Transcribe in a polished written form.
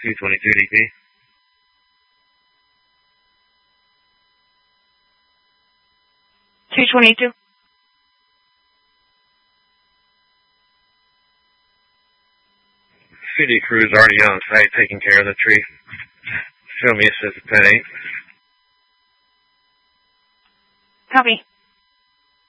222 DP. 222. City crew's already on site taking care of the tree. Show me a 10-8. Copy.